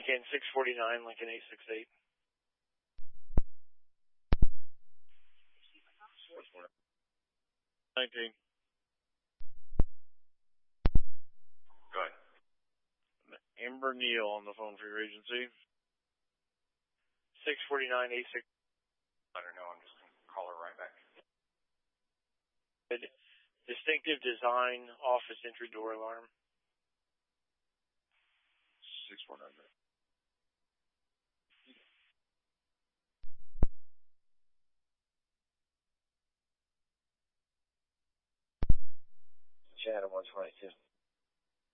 Lincoln 649, Lincoln 868. 19. Go ahead. Amber Neal on the phone for your agency. 649 86. Let her know. I'm just going to call her right back. Distinctive design office entry door alarm. 649. Chatham 122.